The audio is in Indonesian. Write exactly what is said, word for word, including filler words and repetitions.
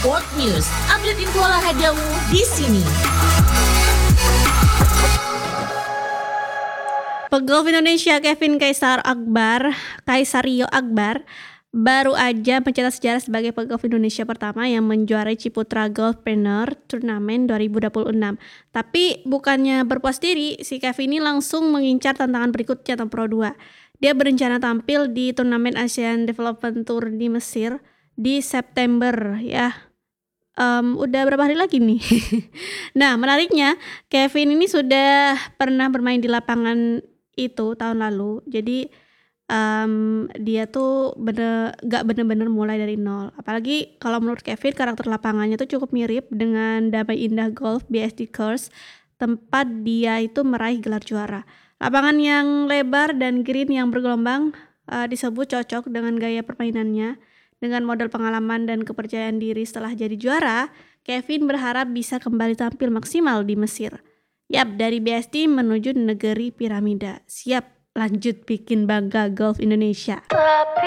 Sport News, update info olahragamu di sini. Pegolf Indonesia Kevin Kaisar Akbar, Kaisario Akbar, baru aja mencetak sejarah sebagai pegolf Indonesia pertama yang menjuarai Ciputra Golfpreneur Turnamen dua ribu dua puluh enam. Tapi bukannya berpuas diri, si Kevin ini langsung mengincar tantangan berikutnya atau Pro dua. Dia berencana tampil di turnamen Asian Development Tour di Mesir di September ya. Um, udah berapa hari lagi nih? Nah, menariknya Kevin ini sudah pernah bermain di lapangan itu tahun lalu. Jadi um, dia tuh bener gak bener-bener mulai dari nol. Apalagi kalau menurut Kevin karakter lapangannya tuh cukup mirip dengan Damai Indah Golf B S D Course, tempat dia itu meraih gelar juara. Lapangan yang lebar dan green yang bergelombang uh, disebut cocok dengan gaya permainannya. Dengan modal pengalaman dan kepercayaan diri setelah jadi juara, Kevin berharap bisa kembali tampil maksimal di Mesir. Yap, dari B S D menuju negeri piramida. Siap lanjut bikin bangga golf Indonesia.